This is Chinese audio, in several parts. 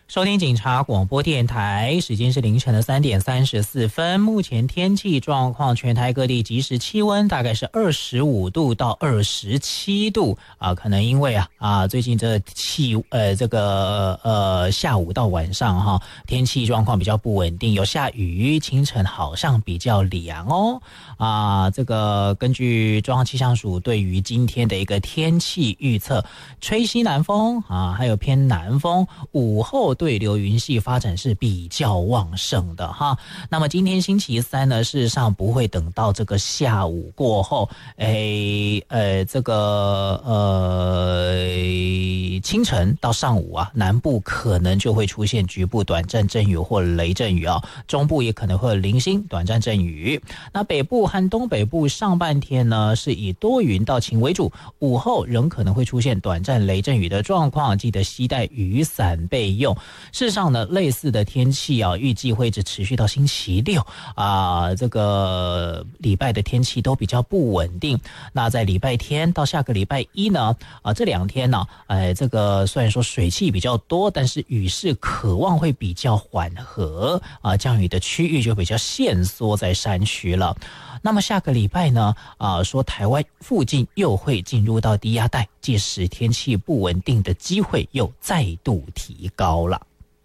收听警察广播电台，时间是凌晨的3点34分。目前天气状况，全台各地即时气温大概是25度到27度啊。可能因为最近这下午到晚上天气状况比较不稳定，有下雨，清晨好像比较凉哦。这个根据中央气象署对于今天的一个天气预测，吹西南风还有偏南风，午后对流云系发展是比较旺盛的哈。那么今天星期三呢，事实上不会等到这个下午过后，清晨到上午南部可能就会出现局部短暂阵雨或雷阵雨中部也可能会有零星短暂阵雨。那北部和东北部上半天呢是以多云到晴为主，午后仍可能会出现短暂雷阵雨的状况，记得携带雨伞备用。事实上呢，类似的天气预计会一直持续到星期六这个礼拜的天气都比较不稳定。那在礼拜天到下个礼拜一呢这2天呢这个虽然说水汽比较多，但是雨势可望会比较缓和降雨的区域就比较限缩在山区了。那么下个礼拜呢说台湾附近又会进入到低压带，届时天气不稳定的机会又再度提高了。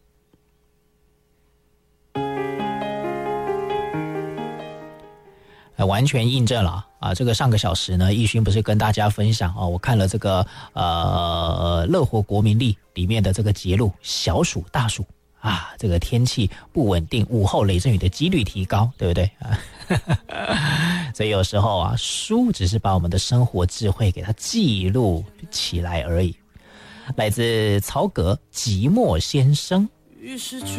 完全印证了这个上个小时呢，奕勋不是跟大家分享我看了这个乐活国民力里面的这个节录，小暑大暑这个天气不稳定，午后雷阵雨的几率提高，对不对所以有时候书只是把我们的生活智慧给它记录起来而已。来自曹格寂寞先生。